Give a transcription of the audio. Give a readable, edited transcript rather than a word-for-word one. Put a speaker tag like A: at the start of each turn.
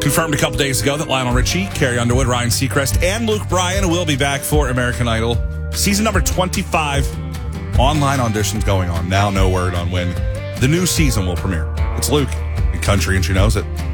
A: Confirmed a couple days ago that Lionel Richie, Carrie Underwood, Ryan Seacrest, and Luke Bryan will be back for American Idol. Season number 25. Online auditions going on. Now no word on when the new season will premiere. It's Luke in Country, and she knows it.